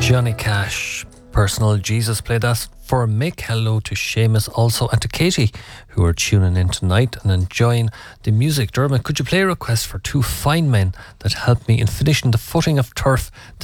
Johnny Cash, Personal Jesus, played that for Mick. Hello to Seamus also, and to Katie, who are tuning in tonight and enjoying the music. Dermot, could you play a request for two fine men that helped me in finishing the footing of turf